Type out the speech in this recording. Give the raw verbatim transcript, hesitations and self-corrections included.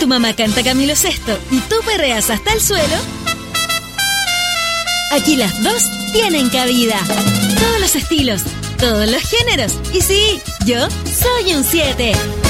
tu mamá canta Camilo Sesto y tú perreas hasta el suelo, aquí las dos tienen cabida. Todos los estilos, todos los géneros. Y sí, yo soy un siete.